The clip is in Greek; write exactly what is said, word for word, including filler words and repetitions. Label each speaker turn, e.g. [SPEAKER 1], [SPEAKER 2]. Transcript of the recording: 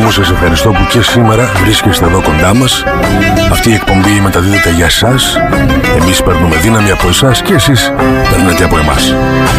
[SPEAKER 1] μου, σας ευχαριστώ που και σήμερα βρίσκεστε εδώ κοντά μας. Αυτή η εκπομπή μεταδίδεται για εσάς. Εμείς παίρνουμε δύναμη από εσάς και εσείς παίρνετε από εμάς.